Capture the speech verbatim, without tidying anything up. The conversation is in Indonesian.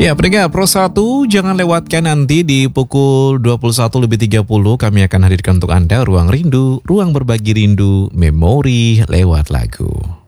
Ya, pendengar Pro satu, jangan lewatkan nanti di pukul dua puluh satu lebih tiga puluh kami akan hadirkan untuk Anda Ruang Rindu, ruang berbagi rindu, memori lewat lagu.